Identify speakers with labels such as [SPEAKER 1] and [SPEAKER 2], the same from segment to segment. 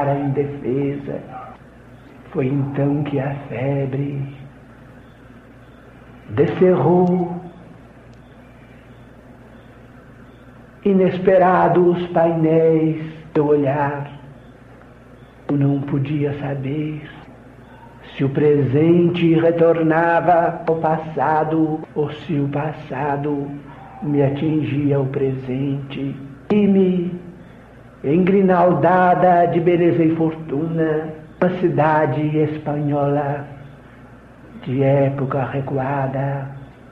[SPEAKER 1] a indefesa. Foi então que a febre descerrou. Inesperados painéis do olhar, eu não podia saber se o presente retornava ao passado ou se o passado me atingia o presente. E-me engrinaldada de beleza e fortuna, uma cidade espanhola de época recuada,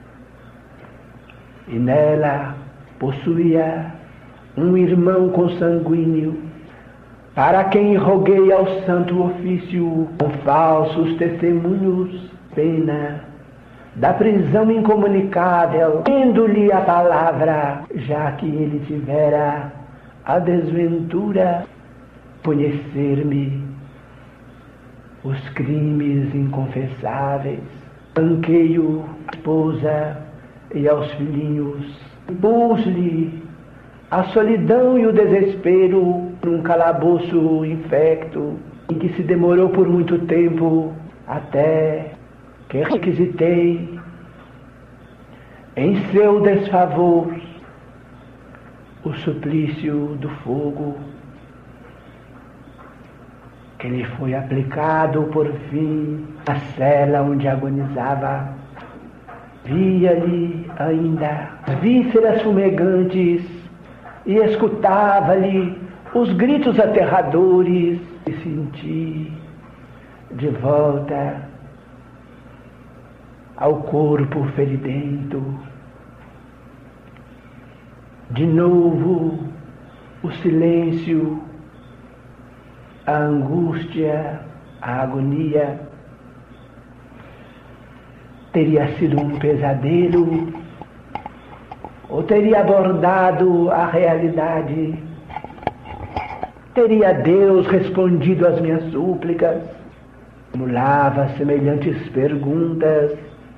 [SPEAKER 1] e nela possuía um irmão consanguíneo, para quem roguei ao santo ofício, com falsos testemunhos, pena da prisão incomunicável, tendo-lhe a palavra, já que ele tivera a desventura conhecer-me os crimes inconfessáveis. Banquei-o à esposa e aos filhinhos, impus-lhe a solidão e o desespero num calabouço infecto, em que se demorou por muito tempo, até que requisitei em seu desfavor o suplício do fogo, que lhe foi aplicado por fim na cela onde agonizava. Via-lhe ainda vísceras fumegantes e escutava-lhe os gritos aterradores, e senti de volta ao corpo feridento. De novo o silêncio, a angústia, a agonia. Teria sido um pesadelo ou teria abordado a realidade? Teria Deus respondido às minhas súplicas? Acumulava semelhantes perguntas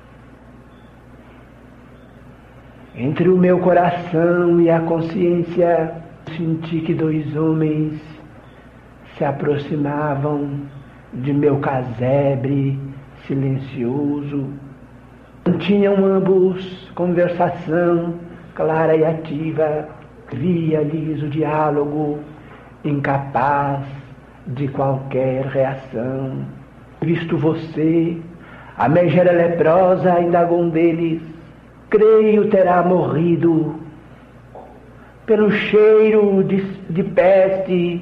[SPEAKER 1] entre o meu coração e a consciência. Senti que dois homens se aproximavam de meu casebre silencioso. Mantinham ambos conversação clara e ativa. Via-lhes o diálogo incapaz de qualquer reação. Visto você, a megera leprosa, indagou um deles. Creio terá morrido pelo cheiro de peste